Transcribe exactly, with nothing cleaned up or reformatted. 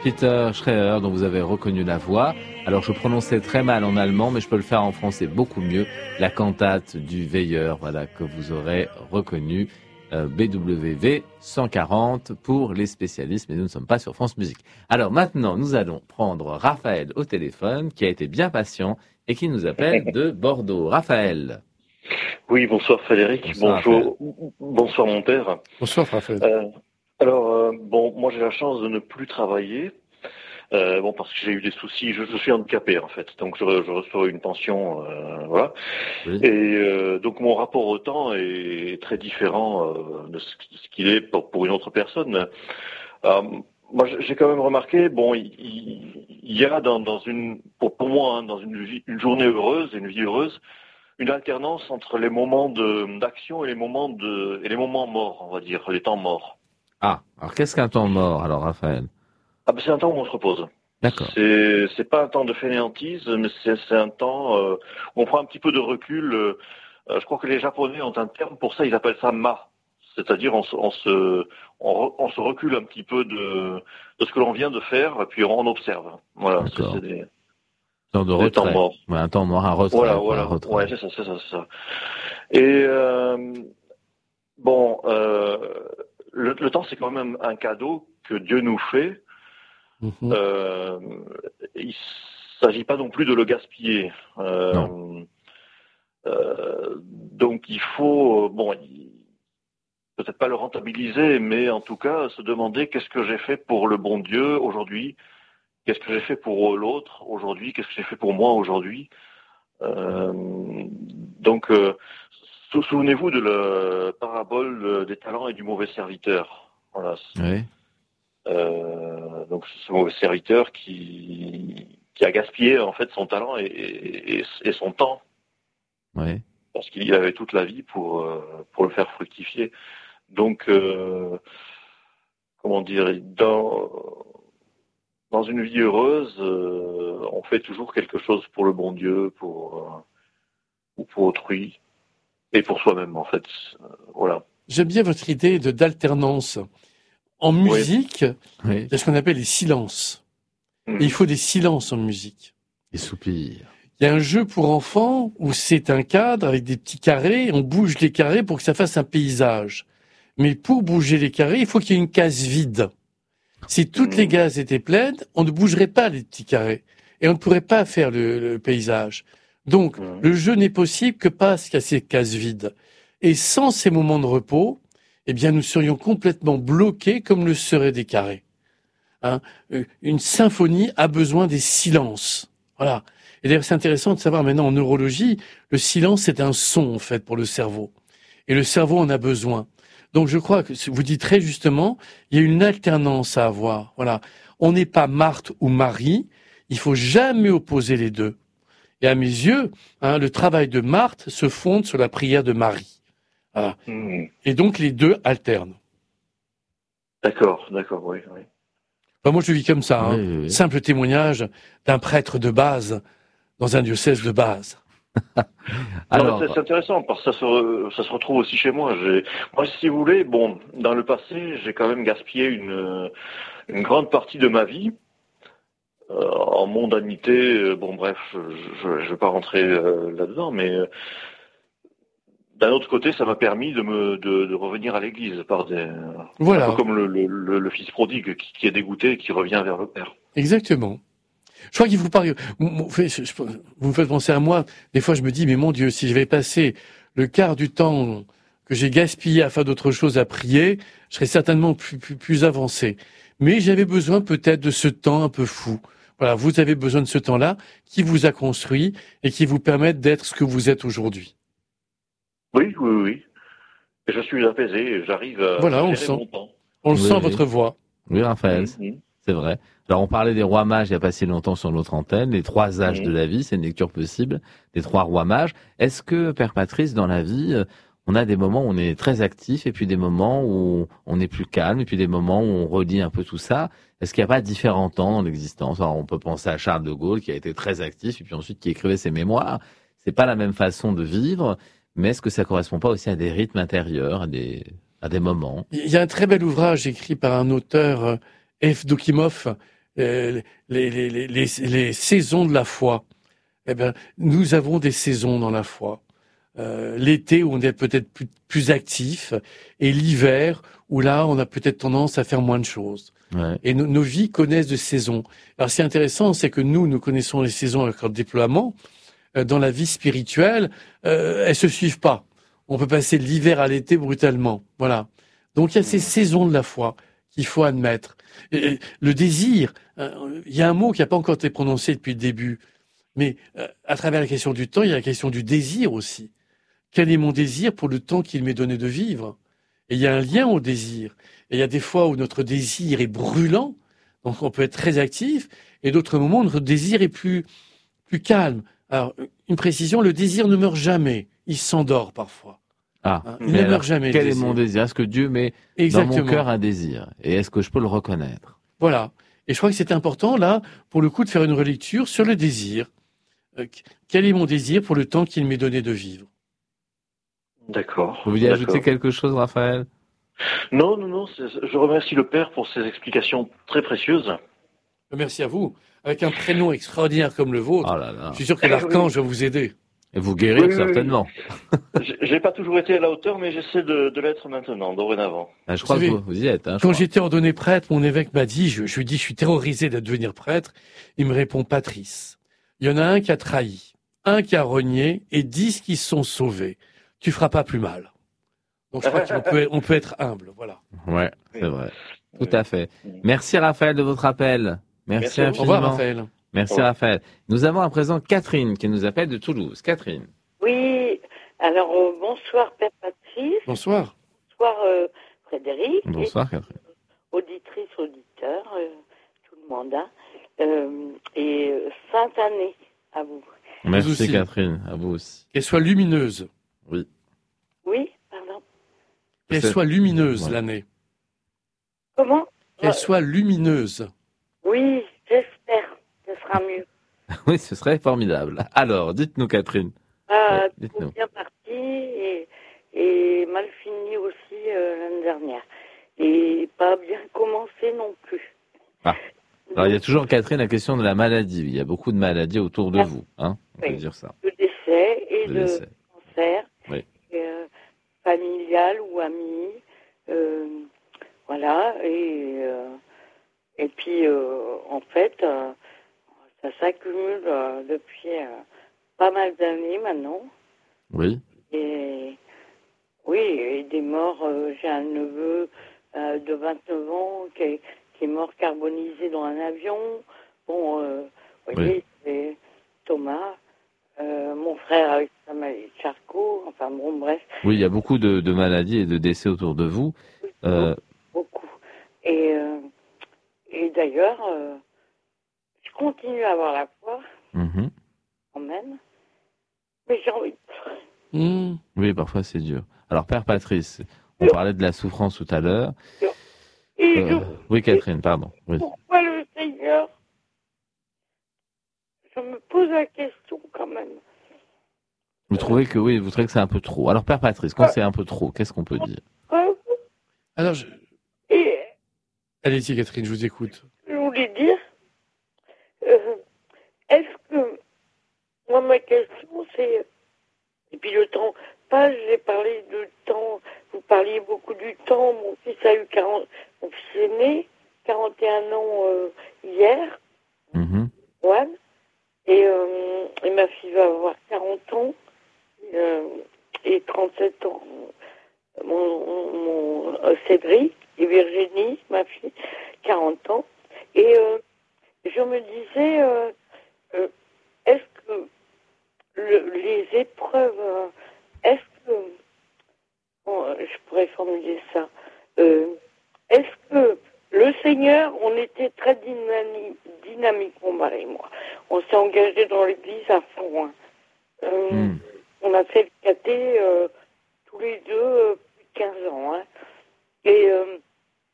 Peter Schreyer, dont vous avez reconnu la voix. Alors je prononçais très mal en allemand, mais je peux le faire en français beaucoup mieux. La cantate du Veilleur, voilà, que vous aurez reconnu. Euh, B W V cent quarante pour les spécialistes, mais nous ne sommes pas sur France Musique. Alors maintenant, nous allons prendre Raphaël au téléphone, qui a été bien patient et qui nous appelle de Bordeaux. Raphaël. Oui, bonsoir Frédéric. Bonsoir, Bonjour, bonsoir mon père. Bonsoir Raphaël. Euh, alors, euh, bon, moi j'ai la chance de ne plus travailler. Euh, bon, parce que j'ai eu des soucis, je, je suis handicapé en fait, donc je, je reçois une pension, euh, voilà. Oui. Et euh, donc mon rapport au temps est très différent euh, de ce, ce qu'il est pour, pour une autre personne. Euh, moi, j'ai quand même remarqué, bon, il, il y a dans, dans une, pour, pour moi, hein, dans une, vie, une journée heureuse, une vie heureuse, une alternance entre les moments de, d'action et les moments de, et les moments morts, on va dire, les temps morts. Ah, alors qu'est-ce qu'un temps mort, alors Raphaël? Ah ben c'est un temps où on se repose. D'accord. C'est c'est pas un temps de fainéantise, mais c'est c'est un temps euh, où on prend un petit peu de recul. Euh, je crois que les Japonais ont un terme pour ça, ils appellent ça ma, c'est-à-dire on se on se on, on se recule un petit peu de de ce que l'on vient de faire, et puis on observe. Voilà, c'est, D'accord. c'est des, Temps de des retrait. temps morts. Ouais, un temps mort, un retrait. Voilà, quoi, voilà. Un retrait. Ouais, c'est ça, c'est ça, c'est ça. Et euh, bon, euh, le, le temps c'est quand même un cadeau que Dieu nous fait. Mmh. Euh, il s'agit pas non plus de le gaspiller. Euh, euh, donc il faut, bon, il, peut-être pas le rentabiliser, mais en tout cas se demander qu'est-ce que j'ai fait pour le bon Dieu aujourd'hui, qu'est-ce que j'ai fait pour l'autre aujourd'hui, qu'est-ce que j'ai fait pour moi aujourd'hui. Euh, donc euh, souvenez-vous de la parabole des talents et du mauvais serviteur. Voilà. Oui. Euh, donc ce mauvais serviteur qui qui a gaspillé en fait son talent et, et, et son temps, Oui. parce qu'il avait toute la vie pour euh, pour le faire fructifier. Donc euh, comment dire, dans dans une vie heureuse, euh, on fait toujours quelque chose pour le bon Dieu, pour euh, ou pour autrui et pour soi-même en fait. Euh, voilà. J'aime bien votre idée de d'alternance. En musique, Oui. il y a ce qu'on appelle les silences. Mmh. Et il faut des silences en musique. Les soupirs. Il y a un jeu pour enfants où c'est un cadre avec des petits carrés, on bouge les carrés pour que ça fasse un paysage. Mais pour bouger les carrés, il faut qu'il y ait une case vide. Si toutes Mmh. les cases étaient pleines, on ne bougerait pas les petits carrés. Et on ne pourrait pas faire le, le paysage. Donc, Mmh. le jeu n'est possible que parce qu'il y a ces cases vides. Et sans ces moments de repos, eh bien, nous serions complètement bloqués comme le seraient des carrés. Hein, une symphonie a besoin des silences. Voilà. Et d'ailleurs, c'est intéressant de savoir maintenant en neurologie, le silence c'est un son en fait pour le cerveau. Et le cerveau en a besoin. Donc je crois que vous dites très justement, il y a une alternance à avoir. Voilà. On n'est pas Marthe ou Marie. Il faut jamais opposer les deux. Et à mes yeux, hein, le travail de Marthe se fonde sur la prière de Marie. Voilà. Mmh. Et donc les deux alternent. D'accord, d'accord, oui, oui. Enfin, moi je vis comme ça. Hein. Oui, oui. Simple témoignage d'un prêtre de base dans un diocèse de base. Alors, Non, c'est, c'est intéressant parce que ça se, ça se retrouve aussi chez moi. J'ai, moi, si vous voulez, bon, dans le passé, j'ai quand même gaspillé une, une grande partie de ma vie euh, en mondanité. euh, Bon, bref, je ne vais pas rentrer euh, là-dedans, mais euh, d'un autre côté, ça m'a permis de me de, de revenir à l'église par des, Voilà. un peu comme le, le, le, le fils prodigue qui, qui est dégoûté et qui revient vers le père. Exactement. Je crois qu'il vous parle. Vous me faites penser à moi. Des fois, je me dis, mais mon Dieu, si j'avais passé le quart du temps que j'ai gaspillé à faire d'autres choses à prier, je serais certainement plus, plus, plus avancé. Mais j'avais besoin peut-être de ce temps un peu fou. Voilà, vous avez besoin de ce temps-là qui vous a construit et qui vous permet d'être ce que vous êtes aujourd'hui. Oui, oui, oui. Et je suis apaisé et j'arrive à Voilà, on le gérer sent. mon temps. On le Oui, sent à oui. votre voix. oui, Raphaël, Mmh. c'est vrai. Alors, on parlait des rois mages il n'y a pas si longtemps sur notre antenne, les trois âges Mmh. de la vie, c'est une lecture possible, des trois rois mages. Est-ce que, Père Patrice, dans la vie, euh, on a des moments où on est très actif et puis des moments où on est plus calme et puis des moments où on relie un peu tout ça? Est-ce qu'il n'y a pas différents temps dans l'existence? Alors, on peut penser à Charles de Gaulle qui a été très actif et puis ensuite qui écrivait ses mémoires. C'est pas la même façon de vivre, mais est-ce que ça correspond pas aussi à des rythmes intérieurs, à des, à des moments? Il y a un très bel ouvrage écrit par un auteur, F. Dokimov, euh, les, les, les, les, les saisons de la foi. Eh bien, nous avons des saisons dans la foi. Euh, l'été où on est peut-être plus, plus actif, et l'hiver où là on a peut-être tendance à faire moins de choses. Ouais. Et nos, nos vies connaissent des saisons. Alors, c'est intéressant, c'est que nous, nous connaissons les saisons avec leur déploiement. Euh, dans la vie spirituelle, euh, elles se suivent pas. On peut passer de l'hiver à l'été brutalement. Voilà. Donc, il y a ces saisons de la foi qu'il faut admettre. Et, et le désir, euh, il y a un mot qui n'a pas encore été prononcé depuis le début. Mais euh, à travers la question du temps, il y a la question du désir aussi. Quel est mon désir pour le temps qu'il m'est donné de vivre? Et il y a un lien au désir. Et il y a des fois où notre désir est brûlant, donc on peut être très actif, et d'autres moments où notre désir est plus, plus calme. Alors, une précision, le désir ne meurt jamais. Il s'endort parfois. Ah, Hein, mais il ne alors, meurt jamais. quel le est désir. mon désir? Est-ce que Dieu met Exactement. dans mon cœur un désir? Et est-ce que je peux le reconnaître? Voilà. Et je crois que c'est important, là, pour le coup, de faire une relecture sur le désir. Euh, quel est mon désir pour le temps qu'il m'est donné de vivre? D'accord. Vous vouliez ajouter d'accord. quelque chose, Raphaël? Non, non, non. c'est- Je remercie le Père pour ses explications très précieuses. Merci à vous. Avec un prénom extraordinaire comme le vôtre, Oh là là. je suis sûr que l'archange va vous aider. Et vous guérir, Oui, oui, oui. certainement. J'ai j'ai pas toujours été à la hauteur, mais j'essaie de, de l'être maintenant, dorénavant. Ah, je crois Vous que savez, vous, vous y êtes. Hein, je Quand crois. j'étais ordonné prêtre, mon évêque m'a dit, je, je lui dis, je suis terrorisé d'être devenir prêtre. Il me répond, Patrice, il y en a un qui a trahi, un qui a renié et dix qui se sont sauvés. Tu feras pas plus mal. Donc je crois qu'on peut, être- on peut être humble, voilà. Ouais, c'est vrai. Tout Oui. à fait. Merci, Raphaël, de votre appel. Merci, Merci à vous. Au infiniment. revoir, Raphaël. Merci, Au revoir. Raphaël. Nous avons à présent Catherine qui nous appelle de Toulouse. Catherine. Oui, alors euh, bonsoir Père Patrice, Bonsoir. bonsoir euh, Frédéric, Bonsoir, Catherine. et auditrice, auditeur, euh, tout le monde, hein. Euh, et euh, sainte année à vous. Merci, aussi. Catherine. À vous aussi. Qu'elle soit lumineuse. Oui. Oui, pardon. Qu'elle C'est- soit lumineuse Ouais. l'année. Comment Qu'elle Euh, soit lumineuse. Oui, j'espère, ce sera mieux. Oui, ce serait formidable. Alors, dites-nous, Catherine. Pas Ouais, trop dites-nous. bien parti et, et mal fini aussi euh, l'année dernière. Et pas bien commencé non plus. Ah. Alors, il y a Donc, toujours, Catherine, la question de la maladie. Il y a beaucoup de maladies autour de Ah. vous. Hein, on peut Oui. dire ça. le décès et Le le décès. cancer, Oui. euh, familial ou ami, euh, voilà, et, euh, et puis euh, en fait, euh, ça s'accumule euh, depuis euh, pas mal d'années maintenant, Oui. et oui, et des morts, euh, j'ai un neveu euh, de vingt-neuf ans qui est, qui est mort carbonisé dans un avion, bon, euh, vous voyez, c'est Thomas. Euh, mon frère avec sa maladie de Charcot, enfin bon, bref, Oui, il y a beaucoup de, de maladies et de décès autour de vous. Euh, beaucoup. Et, euh, et d'ailleurs, euh, je continue à avoir la foi, mhm. quand même, mais j'ai envie de pleurer. Hmm. Oui, parfois c'est dur. Alors, Père Patrice, on parlait de la souffrance tout à l'heure. Et Euh, oui, Catherine, pardon. Oui. pourquoi le Seigneur? Je me pose la question quand même. Vous trouvez que oui, vous trouvez que c'est un peu trop. Alors, Père Patrice, quand c'est un peu trop, qu'est-ce qu'on peut dire? Euh, Alors, je... Et allez-y, Catherine, je vous écoute. je voulais dire, euh, est-ce que, moi ma question c'est, et puis le temps, pas j'ai parlé de temps, vous parliez beaucoup du temps, mon fils a eu quarante, mon fils est né, quarante et un ans euh, hier, Mhm. Juan, et, euh, et ma fille va avoir quarante ans, euh, et trente-sept ans, mon, mon euh, Cédric, et Virginie, ma fille, quarante ans, et euh, je me disais, euh, euh, est-ce que le, les épreuves, euh, est-ce que, bon, je pourrais formuler ça, euh, est-ce que le Seigneur, on était très dynamique, dynamique mon mari et moi, on s'est engagé dans l'église à fond, hein. Euh, Mm. on a fait le caté euh, tous les deux euh, plus de quinze ans, hein. Et euh,